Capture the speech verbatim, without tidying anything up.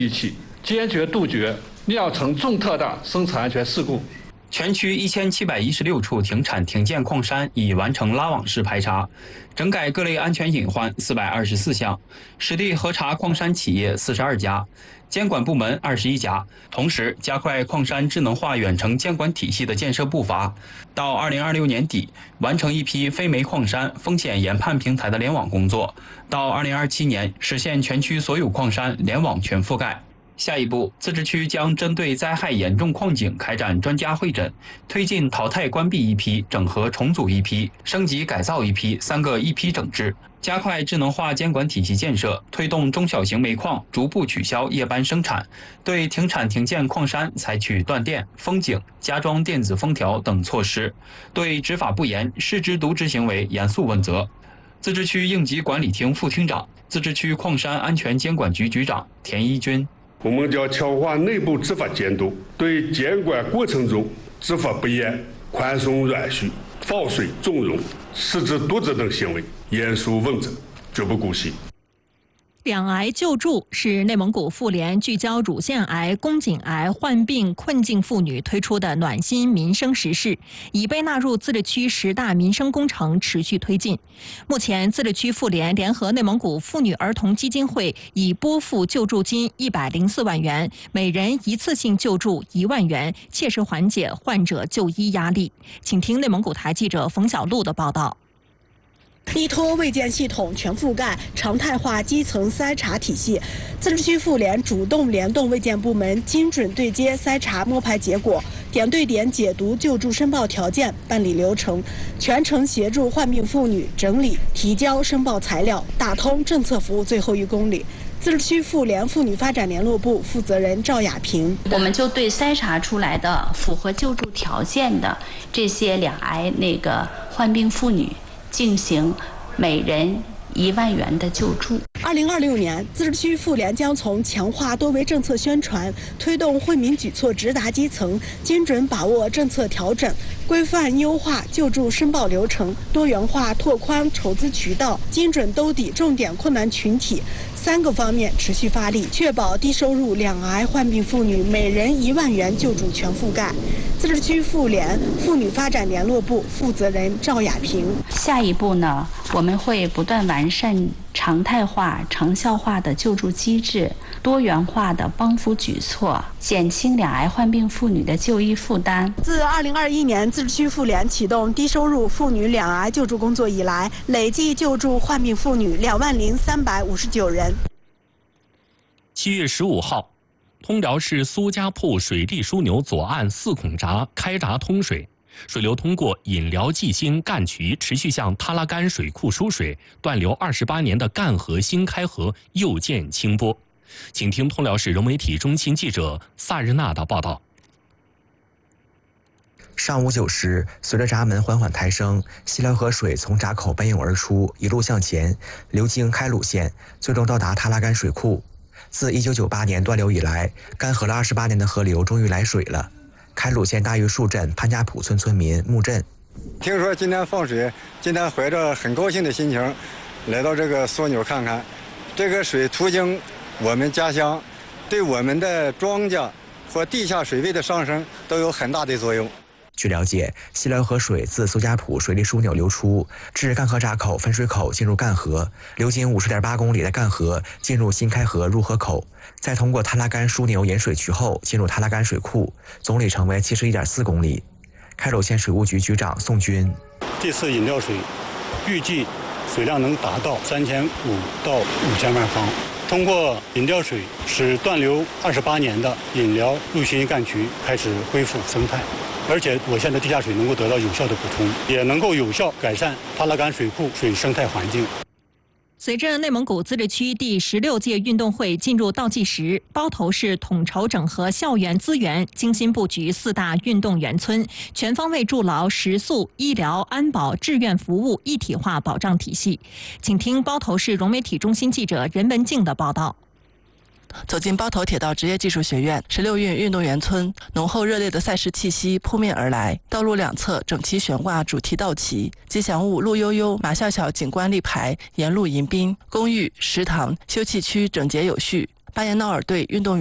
一起坚决杜绝酿成重特大生产安全事故。 全区一千七百一十六处停产停建矿山已完成拉网式排查，整改各类安全隐患四百二十四项，实地核查矿山企业四十二家，监管部门二十一家。同时，加快矿山智能化远程监管体系的建设步伐，到二零二六年底完成一批非煤矿山风险研判平台的联网工作，到二零二七年实现全区所有矿山联网全覆盖。下一步，自治区将针对灾害严重矿井开展专家会诊，推进淘汰关闭一批、整合重组一批、升级改造一批三个一批整治，加快智能化监管体系建设，推动中小型煤矿逐步取消夜班生产，对停产停建矿山采取断电、封井、加装电子封条等措施，对执法不严、失职渎职行为严肃问责。自治区应急管理厅副厅长、自治区矿山安全监管局局长田一军。 我们将强化内部执法监督，对监管过程中执法不严、宽松软许、放水纵容、失职渎职等行为严肃问责，绝不姑息。 两癌救助是内蒙古妇联聚焦乳腺癌、宫颈癌患病困境妇女推出的暖心民生实事，已被纳入自治区十大民生工程，持续推进。目前，自治区妇联联合内蒙古妇女儿童基金会已拨付救助金一百零四万元，每人一次性救助一万元，切实缓解患者就医压力。请听内蒙古台记者冯小璐的报道。 依托卫健系统全覆盖、常态化基层筛查体系，自治区妇联主动联动卫健部门，精准对接筛查摸排结果，点对点解读救助申报条件、办理流程，全程协助患病妇女整理、提交申报材料，打通政策服务最后一公里。自治区妇联妇女发展联络部负责人赵亚平， 我们就对筛查出来的符合救助条件的这些两癌那个患病妇女进行每人一万元的救助。 二零二六年，自治区妇联将从强化多维政策宣传、推动惠民举措直达基层，精准把握政策调整，规范优化救助申报流程，多元化拓宽筹资渠道，精准兜底重点困难群体三个方面持续发力，确保低收入两癌患病妇女每人一万元救助全覆盖。自治区妇联妇女发展联络部负责人赵亚平， 下一步呢，我们会不断完善常态化、长效化的救助机制，多元化的帮扶举措，减轻两癌患病妇女的就医负担。 自二零二一年自治区妇联启动低收入妇女两癌救助工作以来，累计救助患病妇女两万零三百五十九人。 七月十五号，通辽市苏家铺水利枢纽左岸四孔闸开闸通水，水流通过引辽济兴干渠持续向塔拉干水库输水，断流二十八年的干河新开河又见清波。请听通辽市融媒体中心记者萨日娜的报道。 上午九时，随着闸门缓缓抬升，西辽河水从闸口奔涌而出，一路向前，流经开鲁县，最终到达塔拉干水库。自一九九八年断流以来，干涸了二十八年的河流终于来水了。开鲁县大峪树镇潘家堡村村民穆振， 听说今天放水，今天怀着很高兴的心情来到这个枢纽看看。这个水途经我们家乡，对我们的庄稼和地下水位的上升都有很大的作用。 据了解，西辽河水自苏家堡水利枢纽流出，至干河闸口分水口进入干河，流经五十点八公里的干河进入新开河入河口，再通过塔拉干枢纽引水渠后进入塔拉干水库，总里程为七十一点四公里。开鲁县水务局局长宋军， 这次引调水预计水量能达到三千五到五千万方。通过引调水，使断流二十八年的引辽入新干渠开始恢复生态。而且我县的地下水能够得到有效的补充，也能够有效改善塔拉干水库水生态环境。 随着内蒙古自治区第十六届运动会进入倒计时，包头市统筹整合校园资源，精心布局四大运动员村，全方位筑牢食宿、医疗、安保、志愿服务一体化保障体系。请听包头市融媒体中心记者任文静的报道。 走进包头铁道职业技术学院十六运运动员村，浓厚热烈的赛事气息扑面而来。道路两侧整齐悬挂主题道旗，吉祥物陆悠悠、马笑笑景观立牌沿路迎宾，公寓、食堂、休憩区整洁有序。 巴彦淖尔队运动员